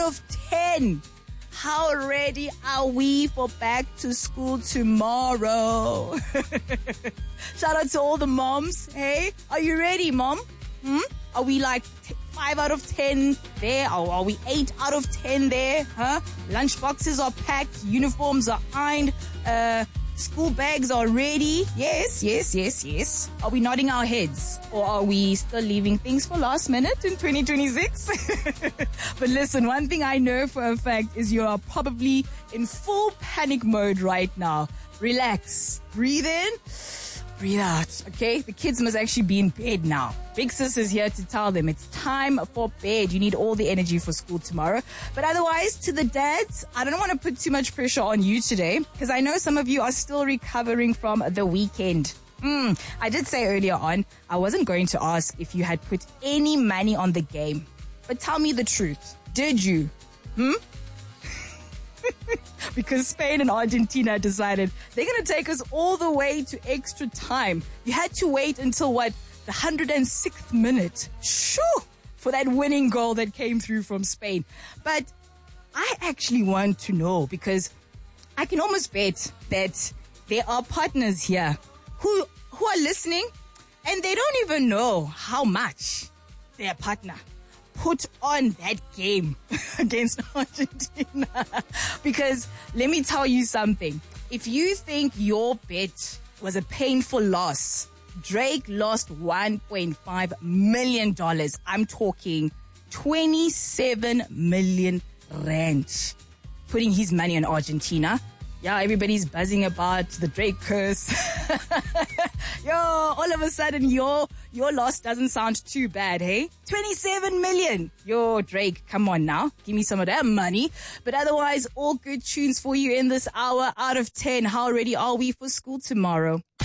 of 10. How ready are we for back to school tomorrow? Shout out to all the moms. Hey, are you ready, mom? Are we like 5 out of 10 there? Or are we 8 out of 10 there? Lunch boxes are packed. Uniforms are ironed. School bags are ready. Yes. Are we nodding our heads? Or are we still leaving things for last minute in 2026? But listen, one thing I know for a fact is you are probably in full panic mode right now. Relax. Breathe in. Breathe out, okay? The kids must actually be in bed now. Big sis is here to tell them it's time for bed. You need all the energy for school tomorrow. But otherwise, to the dads, I don't want to put too much pressure on you today because I know some of you are still recovering from the weekend. I did say earlier on, I wasn't going to ask if you had put any money on the game. But tell me the truth. Did you? Because Spain and Argentina decided they're going to take us all the way to extra time. You had to wait until the 106th minute. For that winning goal that came through from Spain. But I actually want to know because I can almost bet that there are partners here who are listening and they don't even know how much their partner put on that game against Argentina. Because let me tell you something. If you think your bet was a painful loss, Drake lost $1.5 million. I'm talking 27 million rand. Putting his money on Argentina. Yeah, everybody's buzzing about the Drake curse. All of a sudden, your loss doesn't sound too bad, hey? 27 million. Drake, come on now. Give me some of that money. But otherwise, all good tunes for you in this hour out of 10. How ready are we for school tomorrow?